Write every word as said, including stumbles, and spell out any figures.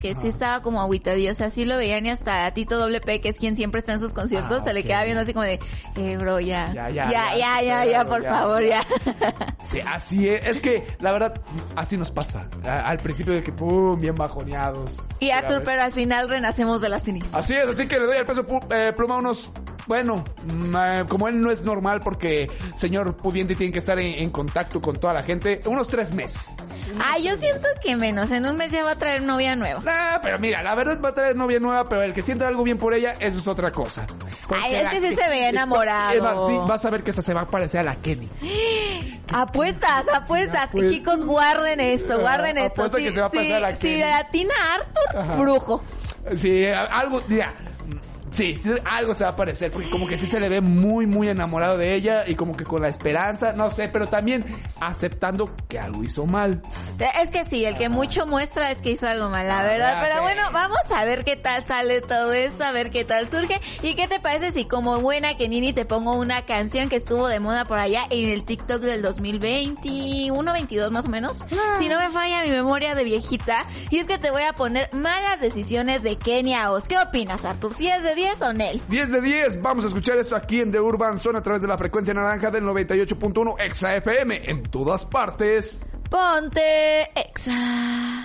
que Ajá. sí estaba como agüitadillo, o sea, sí lo veían y hasta a Tito Doble P, que es quien siempre está en sus conciertos, Ah, se le ok. queda viendo así como de, eh, bro, ya, Ya, ya, ya, ya, ya, ya, ya, supéralo, por ya, favor, ya. ya. Sí, así es. Es que, la verdad, así nos pasa. A- Al principio de que, pum, bien bajoneados. Y Pero a Arthur, ver. pero al final renacemos de las cenizas. Así es, así que le doy al peso pu- eh, pluma unos... Bueno, mm, eh, como él no es normal porque señor pudiente tiene que estar en, en contacto con toda la gente, unos tres meses. Ah, yo siento que menos, en un mes ya va a traer novia nueva. Ah, pero mira, la verdad va a traer novia nueva, pero el que sienta algo bien por ella, eso es otra cosa. Porque Ay, es la que sí se veía enamorado. Eva, sí, vas a ver que esta se va a parecer a la Kenny. Apuestas, apuestas. Pues- Chicos, guarden esto, guarden Ah, esto. apuesta que se va a pasar a la si Kenny. atina Arthur, Ajá. brujo. Sí, a- algo, mira, sí, algo se va a parecer, porque como que sí se le ve muy, muy enamorado de ella y como que con la esperanza, no sé, pero también aceptando que algo hizo mal. Es que sí, el que mucho muestra es que hizo algo mal, la Ah, verdad. ya Pero sé. bueno, vamos a ver qué tal sale todo esto, a ver qué tal surge. ¿Y qué te parece si como buena Kenini te pongo una canción que estuvo de moda por allá en el TikTok del dos mil veintiuno, veintidós más o menos? Ah. Si no me falla mi memoria de viejita. Y es que te voy a poner Malas Decisiones de Kenia Oz. ¿Qué opinas, Artur? ¿Si es de diez o Nel? diez de diez, vamos a escuchar esto aquí en The Urban Zone a través de la frecuencia naranja del noventa y ocho punto uno Exa F M en todas partes. Ponte Exa.